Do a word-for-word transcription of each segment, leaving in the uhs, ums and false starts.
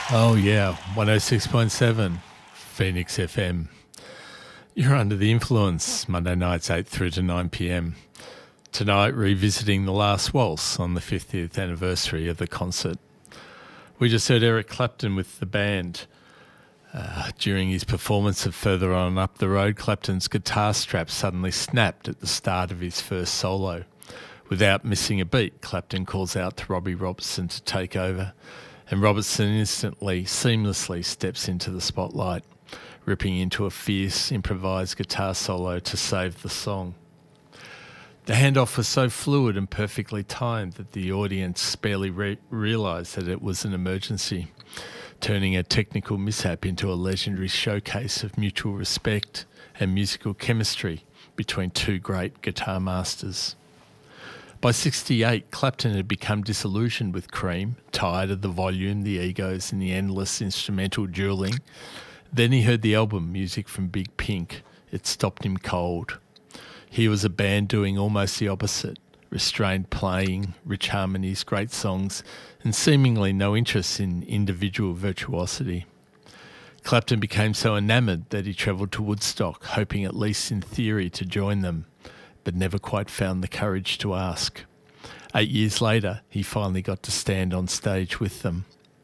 Oh yeah, one oh six point seven, Phoenix F M. You're under the influence, Monday nights eight through to nine p m. Tonight revisiting The Last Waltz on the fiftieth anniversary of the concert. We just heard Eric Clapton with the band. Uh, during his performance of Further On Up the Road, Clapton's guitar strap suddenly snapped at the start of his first solo. Without missing a beat, Clapton calls out to Robbie Robertson to take over, and Robertson instantly, seamlessly steps into the spotlight, ripping into a fierce improvised guitar solo to save the song. The handoff was so fluid and perfectly timed that the audience barely re- realised that it was an emergency, turning a technical mishap into a legendary showcase of mutual respect and musical chemistry between two great guitar masters. By sixty-eight, Clapton had become disillusioned with Cream, tired of the volume, the egos and the endless instrumental duelling. Then he heard the album music from Big Pink. It stopped him cold. Here was a band doing almost the opposite: restrained playing, rich harmonies, great songs, and seemingly no interest in individual virtuosity. Clapton became so enamoured that he travelled to Woodstock, hoping at least in theory to join them, but never quite found the courage to ask. Eight years later, he finally got to stand on stage with them.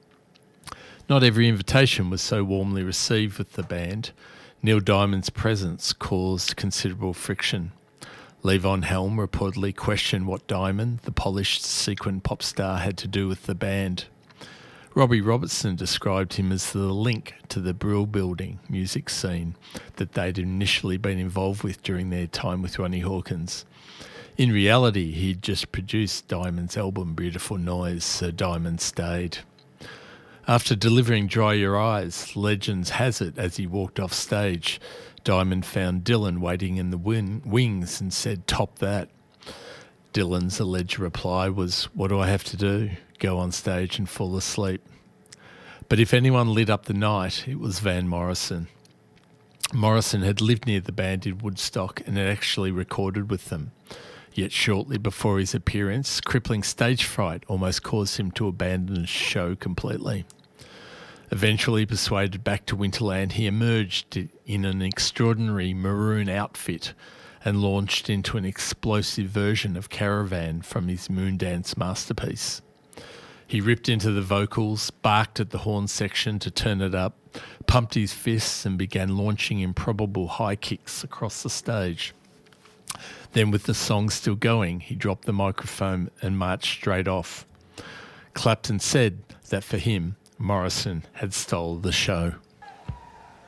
Not every invitation was so warmly received with the band. Neil Diamond's presence caused considerable friction. Levon Helm reportedly questioned what Diamond, the polished sequin pop star, had to do with the band. Robbie Robertson described him as the link to the Brill Building music scene that they'd initially been involved with during their time with Ronnie Hawkins. In reality, he'd just produced Diamond's album Beautiful Noise, so Diamond stayed. After delivering Dry Your Eyes, Legends has it, as he walked off stage, Diamond found Dylan waiting in the win- wings and said, "Top that." Dylan's alleged reply was, "What do I have to do? Go on stage and fall asleep?" But if anyone lit up the night, it was Van Morrison. Morrison had lived near the band in Woodstock and had actually recorded with them. Yet shortly before his appearance, crippling stage fright almost caused him to abandon the show completely. Eventually persuaded back to Winterland, he emerged in an extraordinary maroon outfit and launched into an explosive version of Caravan from his Moondance masterpiece. He ripped into the vocals, barked at the horn section to turn it up, pumped his fists and began launching improbable high kicks across the stage. Then, with the song still going, he dropped the microphone and marched straight off. Clapton said that for him, Morrison had stole the show.